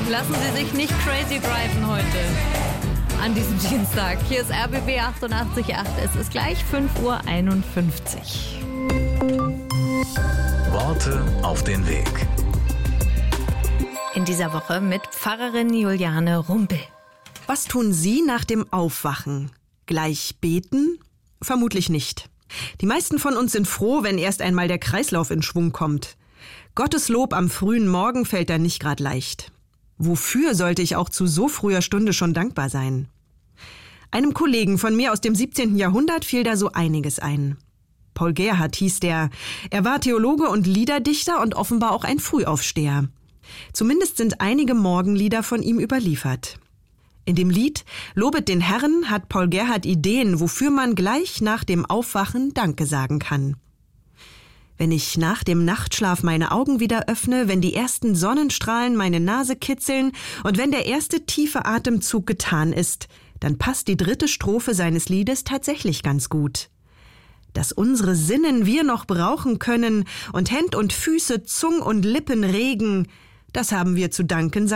Lassen Sie sich nicht crazy driven heute an diesem Dienstag. Hier ist RBB 88.8. Es ist gleich 5:51 Uhr. Worte auf den Weg. In dieser Woche mit Pfarrerin Juliane Rumpel. Was tun Sie nach dem Aufwachen? Gleich beten? Vermutlich nicht. Die meisten von uns sind froh, wenn erst einmal der Kreislauf in Schwung kommt. Gottes Lob am frühen Morgen fällt da nicht gerade leicht. Wofür sollte ich auch zu so früher Stunde schon dankbar sein? Einem Kollegen von mir aus dem 17. Jahrhundert fiel da so einiges ein. Paul Gerhardt hieß der. Er war Theologe und Liederdichter und offenbar auch ein Frühaufsteher. Zumindest sind einige Morgenlieder von ihm überliefert. In dem Lied »Lobet den Herrn« hat Paul Gerhardt Ideen, wofür man gleich nach dem Aufwachen Danke sagen kann. Wenn ich nach dem Nachtschlaf meine Augen wieder öffne, wenn die ersten Sonnenstrahlen meine Nase kitzeln und wenn der erste tiefe Atemzug getan ist, dann passt die 3. Strophe seines Liedes tatsächlich ganz gut. Dass unsere Sinnen wir noch brauchen können und Händ und Füße, Zung und Lippen regen, das haben wir zu danken